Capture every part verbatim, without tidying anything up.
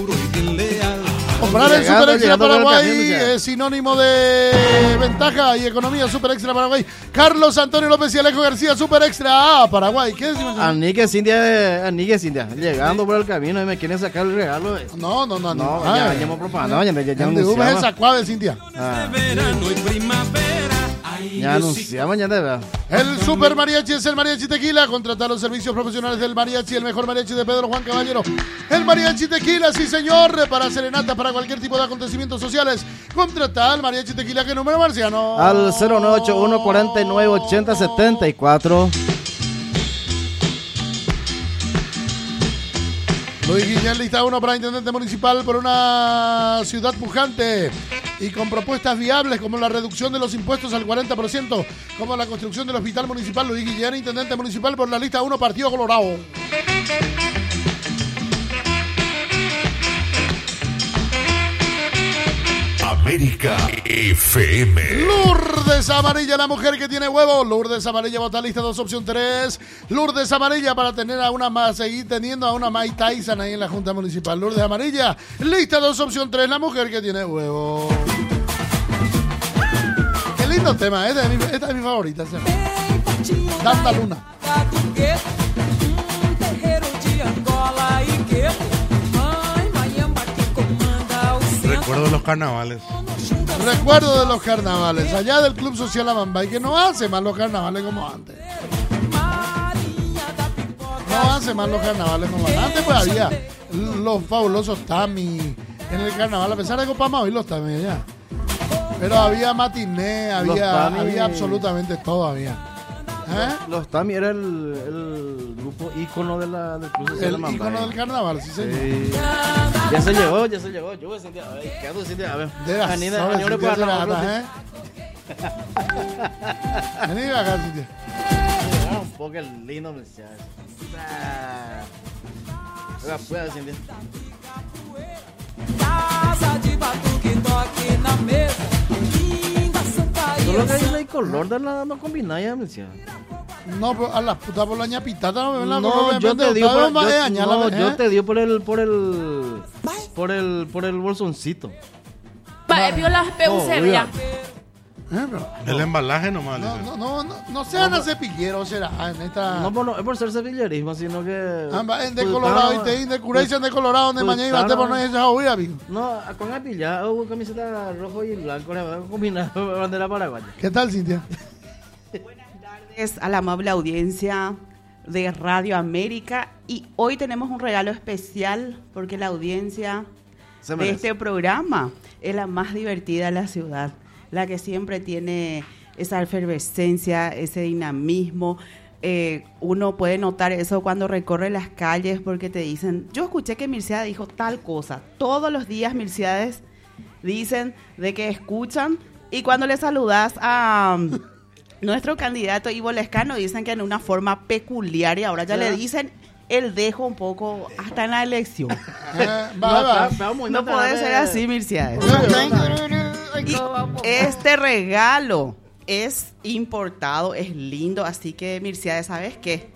Comprar el Super Extra Paraguay es sinónimo de ventaja y economía. Super Extra Paraguay. Carlos Antonio López y Alejo García, Super Extra Paraguay. ¿Qué decimos? Anique Cintia, Anique Cintia, llegando por el camino y me quieren sacar el regalo. No, no, no, no. No, ya llamo propaganda, ya, ya, ya anunciamos. ¿Dónde esa cuave, Cintia? Ah. Ya anunciamos, ya te veo. El Super Mariachi es el Mariachi Tequila. Contratar los servicios profesionales del Mariachi, el mejor mariachi de Pedro Juan Caballero. El Mariachi Tequila, sí señor, para serenata, para cualquier tipo de acontecimientos sociales. Contratar al Mariachi Tequila, ¿qué número, Marciano? Al cero nueve ocho uno, cuarenta y nueve, ochenta, setenta y cuatro. Luis Guillén, lista uno para intendente municipal por una ciudad pujante y con propuestas viables como la reducción de los impuestos al cuarenta por ciento, como la construcción del hospital municipal. Luis Guillén, intendente municipal por la lista uno, Partido Colorado. América F M. Lourdes Amarilla, la mujer que tiene huevo. Lourdes Amarilla, vota lista dos, opción tres. Lourdes Amarilla para tener a una más, seguir teniendo a una Mike Tyson ahí en la Junta Municipal. Lourdes Amarilla, lista dos, opción tres, la mujer que tiene huevo. Qué lindo tema, esta es mi, esta es mi favorita. Danta Luna. Recuerdo de los carnavales. Recuerdo de los carnavales, allá del Club Social Amambay, que no hace más los carnavales como antes. No hace más los carnavales como antes. Antes pues había los fabulosos Tami en el carnaval, a pesar de que Copama hoy los Tami allá. Pero había matiné, había, había absolutamente todo, había. ¿Eh? Los Tami era el, el grupo ícono de la, del Club Social El ícono del carnaval, sí señor. Sí. Ya se llegó, ya se llegó. Yo voy a sentir, a ver, ¿qué hago, Cintia? A ver. De las Anina, sobres, Anina, Cintia, para la no, gata, ¿eh? Vení acá, Cintia. Un poco lindo, muchacho. Oiga, pueda, Cintia. Solo que ahí el color de la no combina ya, muchacho. No, pero a la puta por la ñapitata no me ven la No, yo te digo por, yo, yo, no, ¿eh? yo te digo por el por el por el por el bolsoncito. Va, vio las P U C, ya. ¿Eh, pero, El no, embalaje nomás. no, no, no, no, no sean a cepilleros, será en esta. No, por, no, es por ser cepillerismo, sino que. Amba, en de Colorado y te in de Curaysa en de Colorado, donde mañana iba a estar por no esa huida, amigo. No, con la pilla, hubo camiseta rojo y blanco, combinada bandera paraguaya. ¿Qué tal, Cintia? Es a la amable audiencia de Radio América y hoy tenemos un regalo especial porque la audiencia de este programa es la más divertida de la ciudad, la que siempre tiene esa efervescencia, ese dinamismo. Eh, uno puede notar eso cuando recorre las calles porque te dicen, yo escuché que Mircea dijo tal cosa. Todos los días Mirceades dicen de que escuchan y cuando le saludas a nuestro candidato Ivo Lescano dicen que en una forma peculiar y ahora ya le dicen el dejo un poco hasta en la elección. Eh, va, va. No puede ser así, Mircea. Y este regalo es importado, es lindo, así que Mircea, ¿sabes qué?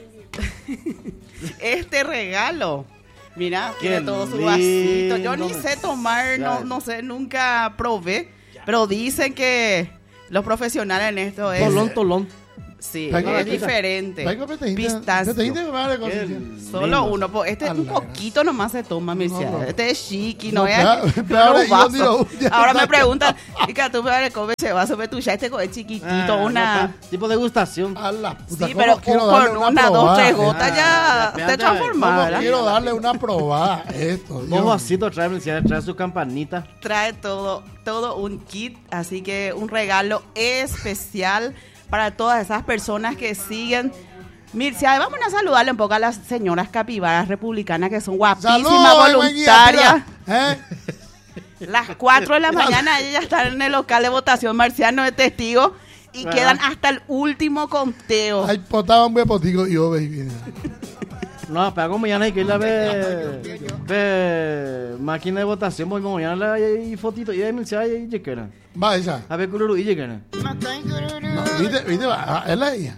Este regalo, mira, Qué tiene todo su lindo, vasito. Yo ni sé tomar, no, no sé, nunca probé, pero dicen que los profesionales en esto es... Tolón, tolón. Sí, Venga, es venga. diferente. Venga, vete, Cintia. Pistacio. Vete, Cintia, que me vale con Cintia. Solo lindo. uno, pues este A un la poquito nomás se toma, Mircea. No, no. Este es chiqui, No, no, es claro, aquí, pero ahora un yo vaso. digo, ya Ahora me está. preguntan, y que tú me comes ese vaso, pero tú ya este es chiquitito, Ah, una... no, tipo degustación. A la puta, Sí, ¿cómo pero quiero con darle una, dos, probada? tres gotas Ah, ya ya, te ya, transformada, ¿Cómo ¿verdad? quiero darle una probada a esto? Dios Dos mío. vasitos trae, Mircea, trae su campanita. Trae todo, todo un kit, así que un regalo especial para todas esas personas que siguen. Mircea, vamos a saludarle un poco a las señoras capibaras republicanas que son guapísimas, Saludos, buen guía, voluntarias. mira, ¿eh? Las cuatro de la mañana ellas ya están en el local de votación, Marciano de testigo, y ¿verdad? quedan hasta el último conteo. Ay, potaba un buen potico y yo, baby. No, pero como mañana hay que ir a ver, ver máquina de votación, porque como mañana hay fotito y hay Mircea y llequera. Va esa. A ver, cururu y llequera. No, ¿viste? ¿Viste? Va, es la ella.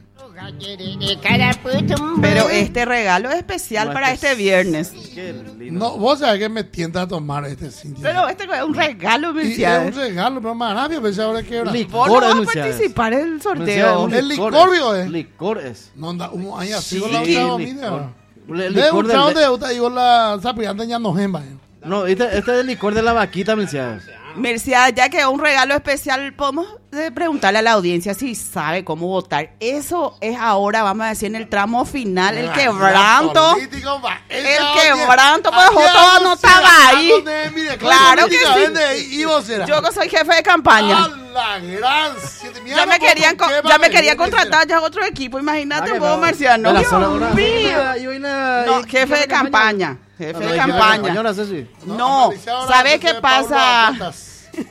Pero este regalo es especial No, para este este viernes. Qué lindo. No, vos sabés que me tienta a tomar este Cintia. Pero este es un regalo, Y es un Melciades. regalo, pero más rápido, pensé ahora que era. Licor. Vos no vas a Melciades. participar en el Melciades, sorteo. un ¿El licor licor, es. vio, eh? Licor es. No anda, un año así Sí, con la otra licor. comida. El De licor un del- chao de otra, digo la zapillante ya no gemba. No, este, este es el licor de la vaquita, Melciades. Melciades, ya que un regalo especial, podemos eh, preguntarle a la audiencia si sabe cómo votar. Eso es ahora, vamos a decir, en el tramo final, el quebranto. El quebranto, pues Joto no estaba ahí. Claro que sí. ¿Y vos será? Yo que soy jefe de campaña. ¡A la gran! siete- mira, Ya me vos, querían, ¿con co- qué ya va a me querían venir? contratar ya otro equipo. Imagínate Ah, que vos, no. Marciano. De la Dios zona una- mío. Yo vine- No, y- jefe de campaña. Jefe de campaña. Yo no sé si. No, Alicia, ahora ¿sabe se qué ve Pablo pasa? Acotas.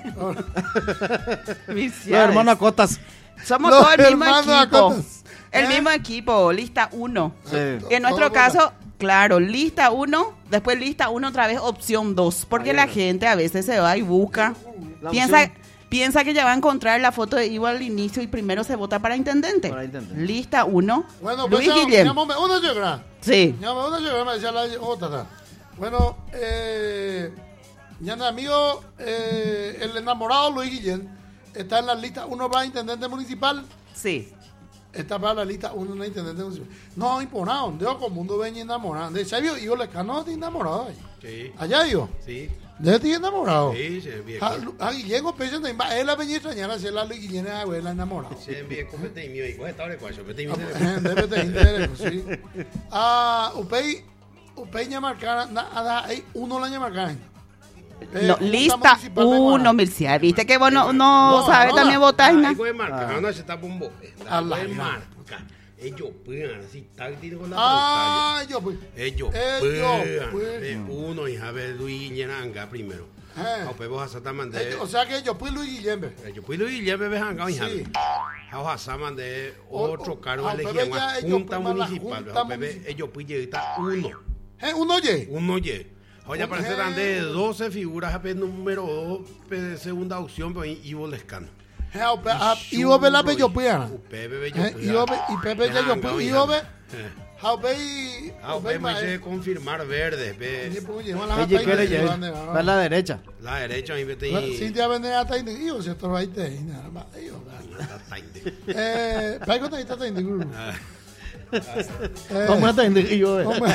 Melciades. Los hermanos Acotas. Somos Los todo el mismo hermanos equipo. Acotas. El ¿Eh? mismo equipo, lista uno. Sí. En nuestro Todo caso, claro, lista uno, después lista uno, otra vez opción dos. Porque Ahí la va. gente a veces se va y busca. La Piensa, opción- piensa que ya va a encontrar la foto de Ivo al inicio y primero se vota para intendente. Para intendente. Lista uno, Bueno, pues Luis ya, Guillén. ya, momento, uno llegará. Sí. Ya, uno llegará, me decía la otra. ta. Bueno, eh, ya mi amigo, eh, el enamorado Luis Guillén, está en la lista uno para intendente municipal. Sí. Está para la lista uno para intendente municipal. No, imponado, Dios, como mundo ven enamorado. De sabio, yo le cano de enamorado ahí. Sí, Allá digo, sí, de ti enamorado. sí, se viejo. A, a Guillén o Pecho también va, él la venía a extrañar a hacer la Luis Guillén a abuela enamorado. Se viejo, vete y mío, y coge esta hora de cuacho, vete y mío. Ah, debe de interés, sí. Ah, Upey, Upey Ñamarcana, nada, hay uno la Ñamarcana. Eh, No, Junta lista Municipal de uno, Guara. Melciades. Viste que vos no, no No, sabes no, también no. votar, ¿no? Algo de marca, no se está bombo. A Algo la de gran. marca. Ellos pueden, así, táctico con la Ah, yo pues. pantalla. Ellos Ellos pueden. pueden. Uno, hija, ver Luis Ñenanga primero. Eh. Au, pues vos a estar mandé. Eh, O sea que yo pues Luis Guillén. ve. Yo puedo ir ya bebé hanga hija. Sí. Vamos a mandar O- otro o- cargo ah, elegido bebé, en ya la ellos junta pues, más la municipal. junta Bebé, municipal. ellos pueden llegar uno. Eh, uno oye. Uno ye. Oye, aparece Eh. de doce figuras, apenas número dos, pe- segunda opción, pero Ivo Lescano. Eh, Upe- ah, Y vos ves la pe yo pues. Upe, bebé, Eh, Y vos ves- y Pepe ya yo pues. Y vos ves. Ah, Upey. Ah, Upey, Upe me dice confirmar verdes, Oye, ve. pues, lleva la Ella jata y quiere me llevar. llevan de- Va a la derecha. La derecha, ahí vete Bueno, y... Cintia vende hasta ahí, y yo, si esto va a ir de ahí, nada más, yo, Está tainde. Eh, ¿para qué está ahí, está ahí, Ah, Eh, ¿Cómo está y yo? eh. ¿cómo?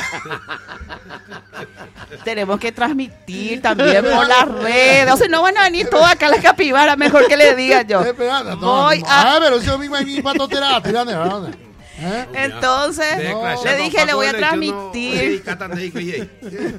Tenemos que transmitir también por las redes. O sea, no van a venir todas acá las capibaras, mejor que le diga yo. Eh, espera, no, Voy no, a- Ah, pero eso mismo es mi patotera, tirando, ¿verdad? ¿Eh? Entonces, ve, No. Crash, le no, dije, le voy a Paco, elección, no, transmitir. oye, catan de ahí, oye.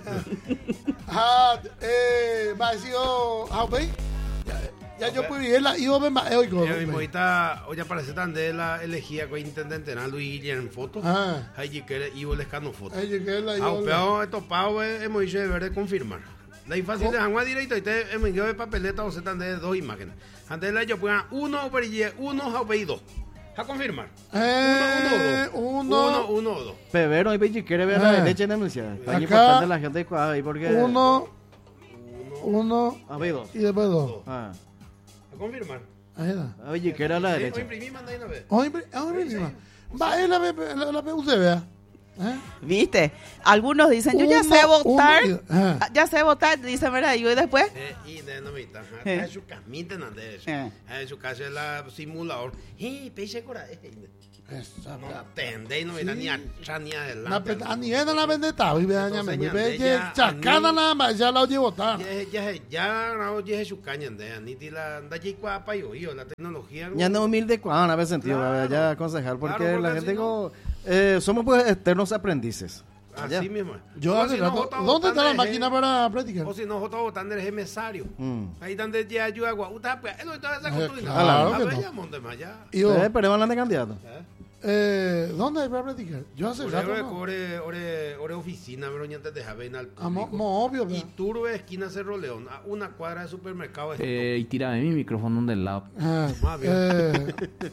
Ah, eh, va a decir, oh, ah, ¿veis? Ya, ya yo puedo ir, la, y vos ven, va, eh, oigo, Eh, mismo ¿veis? ahorita, hoy aparece tan de la elegía con intendente na Luis Guillén en foto. Ah. Ahí que Ivo Lescano foto. Ay, yo que la, Ah, yo, pero estos pagos hemos dicho de ver de confirmar. La infácil de Juan directo y te hemos ido de papeleta o se están de dos imágenes. Antes de ellos pongan uno o perille, uno o y dos. A confirmar. Eh, uno, uno, uno, uno o dos. Pebero y Belli quiere ver a la Ah. derecha en el Melciades. Es Acá. importante la gente ahí porque. uno, uno, A ver, dos. y después dos. Ah. A confirmar. Ahí está. A Belli quiere a la Sí, o derecha. imprimí, manda ahí una vez. Hoy, hoy mismo. Va, es la, la, la, la P U C, vea. ¿Eh? ¿Viste? Algunos dicen, yo ya Uno, sé votar. uno y- ajá. Ah, Ya sé votar, dicen, ¿verdad? Y yo, y después. Eh, y de no me está. Eh. Es su camita no de eso. Eh. En su caso es la simulador. Y peixe cora. Esa, No atende y no me da ni a echar ni La adelante. pe- a nivel de la vendetta, vive daña me Entonces, vive ya, ya, chacana a mí- nada más, ya la oye votar. Ya, ya, ya, no, ya es su caña, de ni de la, da ya igual para yo, yo, la tecnología. Ya no humilde cuando a veces sentido, Claro. ya aconsejar, porque Claro, porque la gente si no- como, eh, somos pues eternos aprendices. Ya. Así mismo. Yo O hace si no, rato, Jota ¿dónde está votando la es- máquina para practicar? O si no, Jota votando el emisario. Mm. Ahí donde ya ayuda a Guauta, pues, él está esa Eh, cultura. claro A que ver, no. ya, monte más, ya. Y yo, Eh, pero van de candidato. eh, ¿dónde hay para practicar? Yo hace rato Ore, no. ore, ore, ore oficina, pero ya antes de Javen al Ah, mo- público. mo- obvio, Y ¿verdad? Turbe, esquina Cerro León, a una cuadra de supermercado. es Eh, y tira de mi micrófono del lado. Ah, Más bien. eh,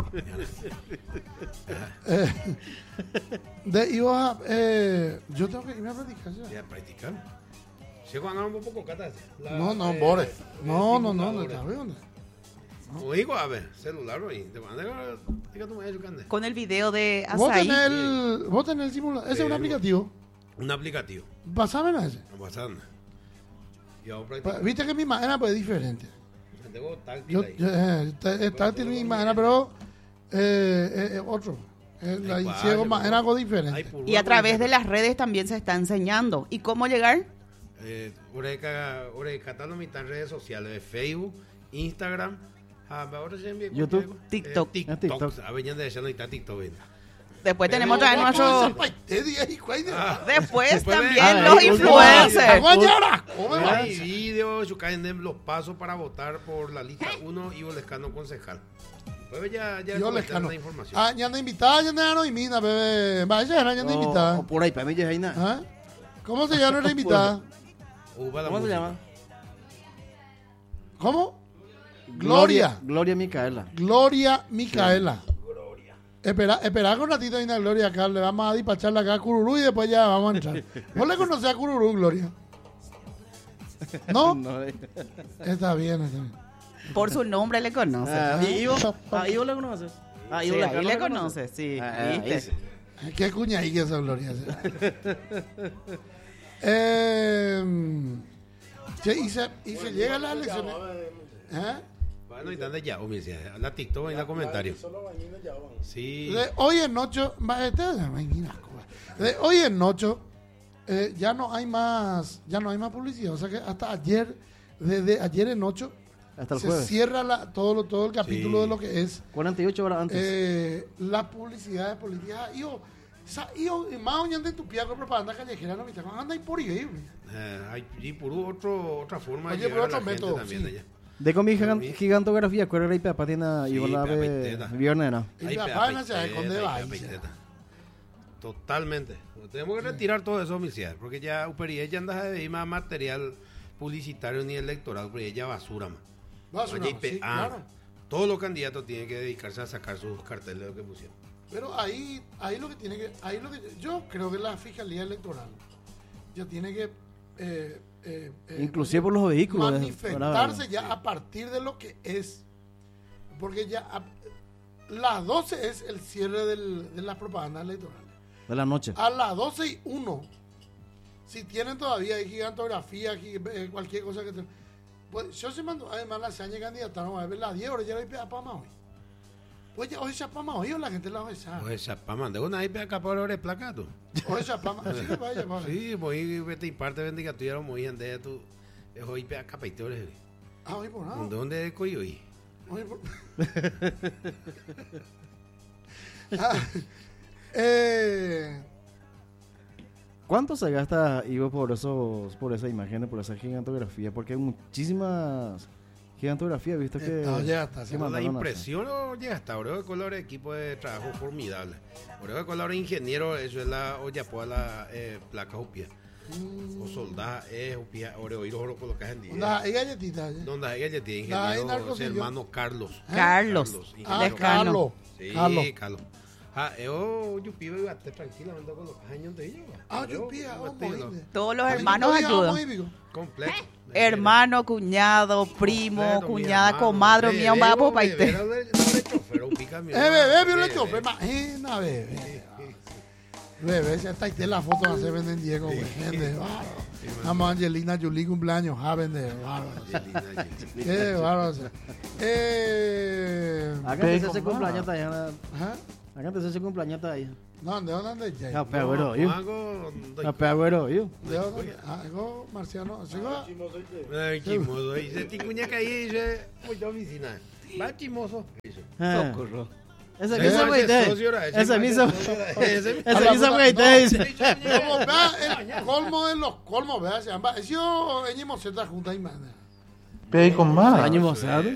eh, de, y vos, a- eh, yo tengo que irme a practicar ya. Ya, practicar. Si ganamos un poco, Cata. La- No, no, eh, Bore. eh, No, no, no, no, simuladores. está bien. O digo, a ver, celular, oye, te van a Con el video de Vos Azaí. tenés el, vos tenés el simulador. Ese es un aplicativo. Un aplicativo. Pasame a ese. No pasa nada. Yo Pa- practico. Viste que mi máquina pues, es diferente. Tengo táctil Yo, ahí. yo, eh, está- es táctil mi máquina, pero eh, es, es otro. Es la Ay, ciego vaya, máquina algo Ay, diferente. por Y a una través de publicidad. las redes también se está enseñando. ¿Y cómo llegar? Eh, Oreca, Oreca, tanto mis redes sociales de Facebook, Instagram, ah, ahora se envía YouTube, cualquier- TikTok. eh, TikTok. Ah, TikTok. A ver, ya de eso no está TikTok. ¿verdad? Después Pero tenemos también Guapo, nuestro... ese paité de ahí, cuál de- Ah, Después Después también de- los Ah, influencers. Guayara, ¿cómo me va? hay videos, yo caen en los pasos para votar por la lista uno y Lescano concejal. Pues ya, ya Yo les comentaron cano. la información. Ah, ya anda invitada, ya anda no imita, bebé. Vaya, ya anda O, invitada. o por ahí, para mí ya hay nada. ¿Ah? ¿Cómo se llama nuestra invitada? Uva la ¿Cómo se música. llama? ¿Cómo? Gloria. Gloria Micaela. Gloria Micaela. Espera, espera un ratito, Ina Gloria, acá le vamos a despacharla acá a Cururú y después ya vamos a entrar. ¿Vos le conocés a Cururú, Gloria? ¿No? No, eh. Está bien, está bien. Por su nombre le conoce. Ah, ¿y Ivo? Ah, ¿Ivo le conoces? Ah, Sí, Ivo ahí Lescano le conoce. conoce, sí. Ah, ah, ¿viste? ahí sí. Qué cuña ahí que esa Gloria. eh, che, y, se, y se llega a las elecciones. ¿Eh? Bueno, y están ya, o me decía, la TikTok en la comentario. Sí. De hoy en ocho, va, este, de hoy en ocho, eh, ya no hay más, ya no hay más publicidad. O sea que hasta ayer, desde ayer en ocho, Hasta el se jueves. cierra la, todo, lo, todo el capítulo Sí. de lo que es cuarenta y ocho horas antes. eh, la publicidad de política. Yo, sa- yo, más oñando en tu pia con propaganda callejera, no me anda ahí por ahí. Eh, hay y por otro, otra forma Oye, de llegar por a otro la gente método, también sí. allá. De con mi gigan- Sí. gigantografía, ¿cuál era la patina Sí, y vos la pea ve peiteta. viernes, no? Y Hay la pea página se peiteta, esconde hay va pea ahí, peiteta. Totalmente. Tenemos que retirar todo eso, oficial, porque ya Uperi ella anda de ver más material publicitario ni electoral, pero ella basura más. Basura, Oye, y pe- sí, ah, claro. todos los candidatos tienen que dedicarse a sacar sus carteles de lo que pusieron. Pero ahí, ahí lo que tiene que, ahí lo que yo creo que la fiscalía electoral ya tiene que eh, eh, eh, Inclusive por los vehículos. de- manifestarse ¿verdad? ya a partir de lo que es, porque ya a- las doce es el cierre del, de las propagandas electorales. De la noche. A las doce y uno, si tienen todavía ahí gigantografía, gi- eh, cualquier cosa que te, pues yo se mando, además la seña candidata, no, a ver las diez horas ya la hay a Pama hoy. Pues ya hoy se Pama hoy o la gente la besa. Oye, Chapama, de una ahí acá por el placato. Hoy se Pama, así que vaya, vaya. Sí, voy vete y parte bendiga tú ya muy ande tú. Es hoy pe acá peitores. Ah, hoy por nada. ¿Dónde coyo hoy? Hoy por... Ah, eh, ¿Cuánto se gasta Ivo por esos, por esas imágenes, por esa gigantografía? Porque hay muchísimas gigantografías, visto que. Está, ya está, que sí, ¿La mandaron a impresión o llega hasta ahora con el equipo de trabajo formidable? Ahora con el ingeniero, eso es la olla por la eh, placa upia. O soldada es upia, ahora oír oro colocas en día. onda, hay galletitas. ¿eh? Donde ella ya tiene Da, hay ingeniero, narcosillo. su hermano Carlos. Carlos. Ah, ingeniero Carlos. Sí, Carlos. Carlos. Ah, yo, yo pido y bate tranquilamente con los años de ellos. Ah, yo pía, vamos a ir. Todos los Ay, hermanos yo digo, vamos a ayudan. ir, digo. Completo. Hermano, cuñado, primo, Completo, mi cuñada, hermano. comadre, Bebé, mío, va por bebé, paite. era de- de chofer, un pica mi Eh, hermano. bebé, vio el Bebé. chofer, imagina, bebé. Bebé, ya está ahí la foto, no se venden Diego, güey. Gente, bárbaro. Vamos, Angelina Jolie, cumpleaños, ja, vende, bárbaro. Angelina Jolie. Qué bárbaro. Eh, Acá te se hace cumpleaños allá. ajá. Acá te se hace cumpleaños allá. No, ¿de dónde andas ya? Ah, pero bueno, yo. Hago- Ah, pero bueno, yo. ¿De dónde? Ah, algo marciano. ¿Sí, va? Ay, chimoso. Dice, ticuña que ahí dice, muy de oficina. Va chimoso. Dice. Ah. Socorro. Ese Ese mismo güey te. socio era, ese Ese mismo. socio era, ese- Ese mismo güey te dice. Como vea el colmo de los colmos, vea, se llama. Eso, ñimo, se está junta y manda. Pe con más. Año mozado.